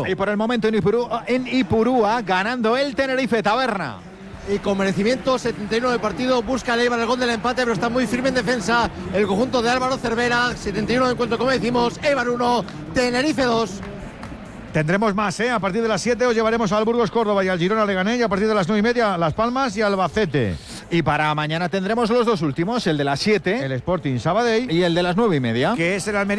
Y por el momento en Ipurúa ganando el Tenerife Taberna. Y con merecimiento, 71 de partido, busca el Eibar el gol del empate, pero está muy firme en defensa el conjunto de Álvaro Cervera. 71 de encuentro, como decimos, Eibar 1, Tenerife 2. Tendremos más, a partir de las 7 os llevaremos al Burgos Córdoba y al Girona Leganés, y a partir de las 9:30 Las Palmas y Albacete. Y para mañana tendremos los dos últimos, el de las 7, el Sporting Sabadell, y el de las 9:30, que es el Almería